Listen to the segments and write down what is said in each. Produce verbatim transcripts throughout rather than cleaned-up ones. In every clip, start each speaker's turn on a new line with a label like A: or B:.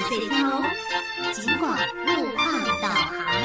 A: 水头，警广路况导航。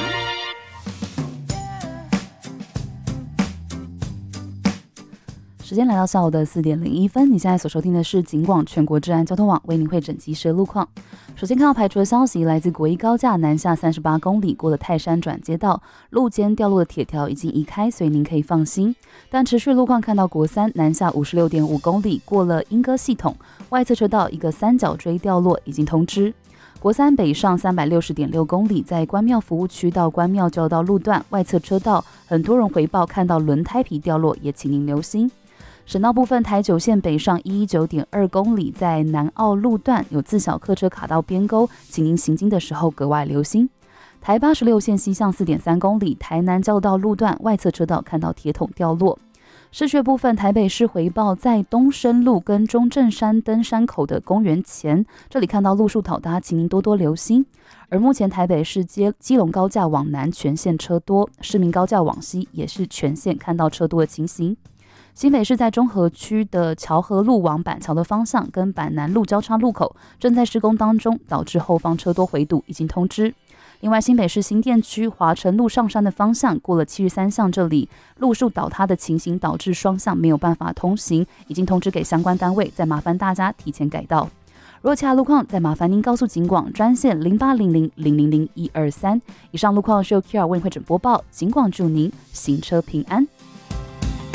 B: 时间来到下午的四点零一分，你现在所收听的是警广全国治安交通网为您会诊及时路况。首先看到排除的消息，来自国一高架南下三十八公里，过了泰山转接道，路肩掉落的铁条已经移开，所以您可以放心。但持续路况看到国三南下五十六点五公里，过了莺歌系统，外侧车道一个三角锥掉落，已经通知。国三北上三百六十点六公里，在关庙服务区到关庙交流道路段外侧车道，很多人回报看到轮胎皮掉落，也请您留心。省道部分，台九线北上一一九点二公里，在南澳路段有自小客车卡到边沟，请您行经的时候格外留心。台八十六线西向四点三公里，台南交流道路段外侧车道看到铁桶掉落。市区部分，台北市回报在东深路跟中正山登山口的公园前，这里看到路树倒塌，请您多多留心。而目前台北市基基隆高架往南全线车多，市民高架往西也是全线看到车多的情形。新北市在中和区的桥河路往板桥的方向跟板南路交叉路口正在施工当中，导致后方车多回堵，已经通知。另外，新北市新店区华城路上山的方向过了七十三巷，这里路树倒塌的情形导致双向没有办法通行，已经通知给相关单位，再麻烦大家提前改道。如果其他路况，再麻烦您告诉警广专线零八零零零零零一二三。以上路况是由 Q R 为您会诊播报，警广祝您行车平安。